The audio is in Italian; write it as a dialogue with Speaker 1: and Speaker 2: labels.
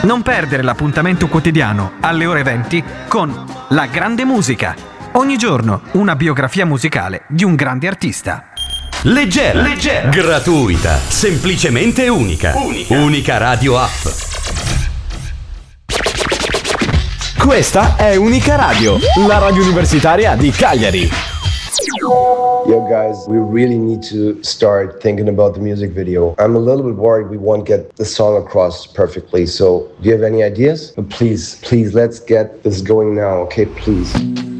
Speaker 1: Non perdere l'appuntamento quotidiano alle ore 20 con La Grande Musica. Ogni giorno una biografia musicale di un grande artista.
Speaker 2: Leggera, gratuita, semplicemente unica. Unica Radio App.
Speaker 3: Questa è Unica Radio, la radio universitaria di Cagliari.
Speaker 4: Yo guys, we really need to start thinking about the music video. I'm a little bit worried we won't get the song across perfectly, so do you have any ideas? But please, let's get this going now, okay, please.